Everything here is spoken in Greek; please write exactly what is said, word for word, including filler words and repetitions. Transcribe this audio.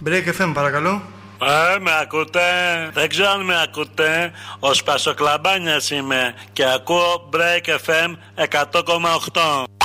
Break εφ εμ παρακαλώ. Ε, με ακούτε? Δεν ξέρω αν με ακούτε. Ο Σπασοκλαμπάνιας είμαι και ακούω Break εφ εμ εκατό κόμμα οκτώ.